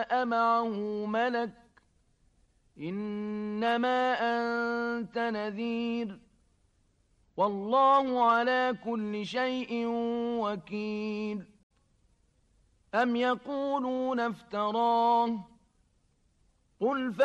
معه ملك إنما أنت نذير والله على كل شيء وكيل أم يقولون افتراه قل